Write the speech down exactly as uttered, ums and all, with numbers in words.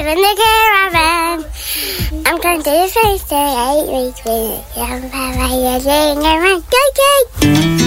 in the caravan. I'm going to the first day, eight weeks with it. I'm going to sing around.